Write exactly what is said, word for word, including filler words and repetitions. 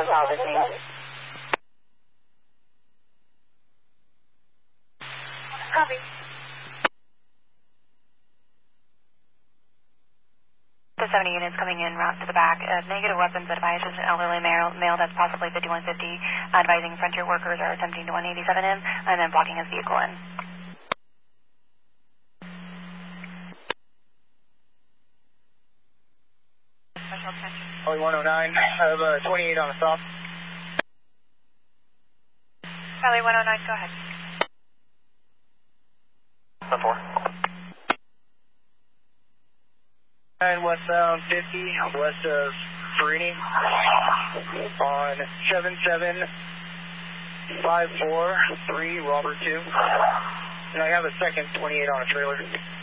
Bravo fifteen. Copy. The seventy units coming in route to the back. Uh, negative weapons advised is an elderly male, male that's possibly fifty-one fifty, advising Frontier workers are attempting to one eighty-seven him and then blocking his vehicle in. Charlie one oh nine, I have a twenty-eight on the stop. Charlie one oh nine, go ahead. ten four. And westbound fifty, west of Farini, on seven seven five four three, Robert two. And I have a second twenty-eight on a trailer.